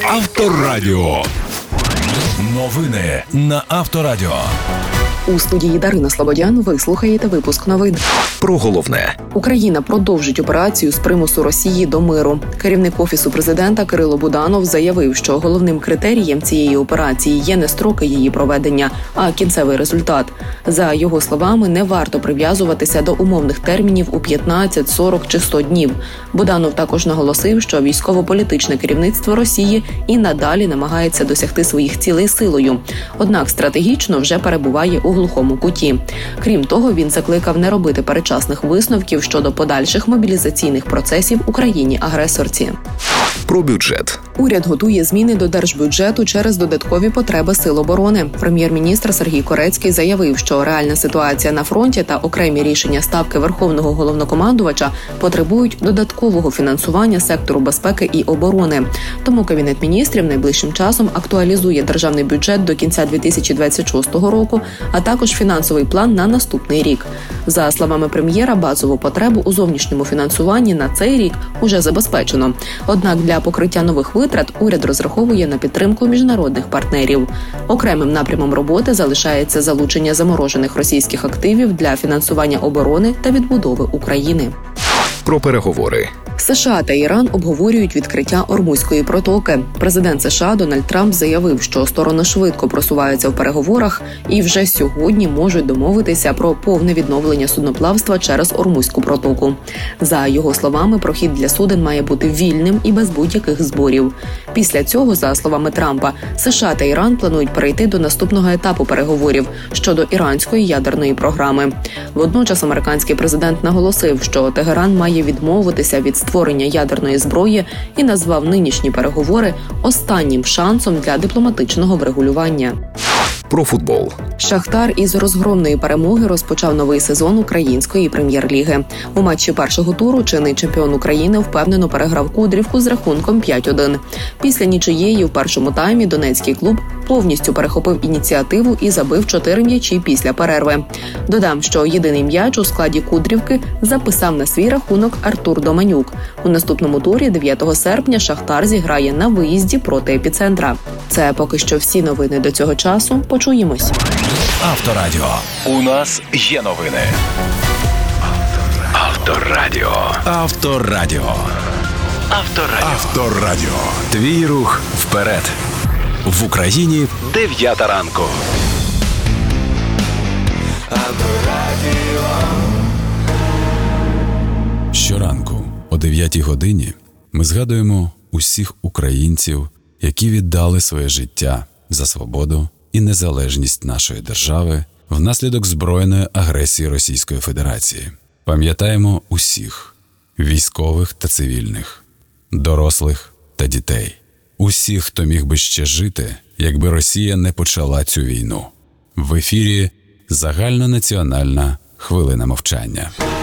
Авторадіо. Новини на Авторадіо. У студії Дарина Слободян ви слухаєте випуск новин. Про головне. Україна продовжить операцію з примусу Росії до миру. Керівник Офісу президента Кирило Буданов заявив, що головним критерієм цієї операції є не строки її проведення, а кінцевий результат. За його словами, не варто прив'язуватися до умовних термінів у 15, 40 чи 100 днів. Буданов також наголосив, що військово-політичне керівництво Росії і надалі намагається досягти своїх цілей силою. Однак стратегічно вже перебуває у глухому куті. Крім того, він закликав не робити передчасних висновків щодо подальших мобілізаційних процесів Україні-агресорці. Про бюджет. Уряд готує зміни до держбюджету через додаткові потреби Сил оборони. Прем'єр-міністр Сергій Корецький заявив, що реальна ситуація на фронті та окремі рішення ставки Верховного головнокомандувача потребують додаткового фінансування сектору безпеки і оборони. Тому Кабінет міністрів найближчим часом актуалізує державний бюджет до кінця 2026 року, а також фінансовий план на наступний рік. За словами прем'єра, базову потребу у зовнішньому фінансуванні на цей рік уже забезпечено. Однак для покриття нових витрат уряд розраховує на підтримку міжнародних партнерів. Окремим напрямом роботи залишається залучення заморожених російських активів для фінансування оборони та відбудови України. Про переговори. США та Іран обговорюють відкриття Ормузької протоки. Президент США Дональд Трамп заявив, що сторони швидко просуваються в переговорах і вже сьогодні можуть домовитися про повне відновлення судноплавства через Ормузьку протоку. За його словами, прохід для суден має бути вільним і без будь-яких зборів. Після цього, за словами Трампа, США та Іран планують перейти до наступного етапу переговорів щодо іранської ядерної програми. Водночас американський президент наголосив, що Тегеран має відмовитися від створення ядерної зброї і назвав нинішні переговори останнім шансом для дипломатичного врегулювання. Про футбол. Шахтар із розгромної перемоги розпочав новий сезон української прем'єр-ліги. У матчі першого туру чинний чемпіон України впевнено переграв Кудрівку з рахунком 5-1. Після нічиєї в першому таймі донецький клуб повністю перехопив ініціативу і забив 4 м'ячі після перерви. Додам, що єдиний м'яч у складі Кудрівки записав на свій рахунок Артур Доманюк. У наступному турі 9 серпня Шахтар зіграє на виїзді проти Епіцентра. Це поки що всі новини до цього часу. Почуємось. Авторадіо. У нас є новини. Авторадіо. Авторадіо. Авторадіо. Авторадіо. Твій рух вперед. В Україні 9 ранку. Щоранку о 9 годині ми згадуємо усіх українців, які віддали своє життя за свободу і незалежність нашої держави внаслідок збройної агресії Російської Федерації. Пам'ятаємо усіх – військових та цивільних, дорослих та дітей. Усіх, хто міг би ще жити, якби Росія не почала цю війну. В ефірі загальнонаціональна хвилина мовчання.